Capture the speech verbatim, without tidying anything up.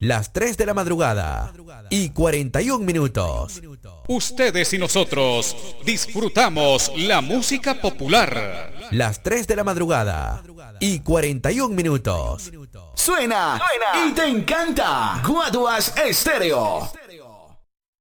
Las tres de la madrugada y cuarenta y un minutos. Ustedes y nosotros disfrutamos la música popular. Las tres de la madrugada y cuarenta y un minutos. Suena, Suena y te encanta. Guaduas Estéreo.